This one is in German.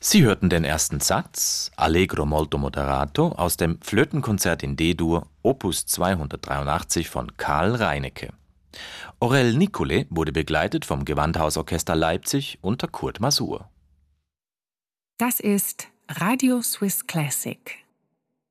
Sie hörten den ersten Satz, Allegro molto moderato, aus dem Flötenkonzert in D-Dur, Opus 283 von Karl Reinecke. Aurel Nicolai wurde begleitet vom Gewandhausorchester Leipzig unter Kurt Masur. Das ist Radio Swiss Classic.